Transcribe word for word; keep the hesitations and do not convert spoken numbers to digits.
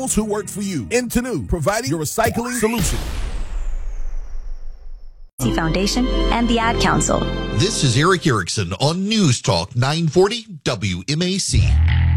who work for you. Intenu, providing your recycling solution. Foundation and the Ad Council. This is Eric Erickson on News Talk nine forty W M A C.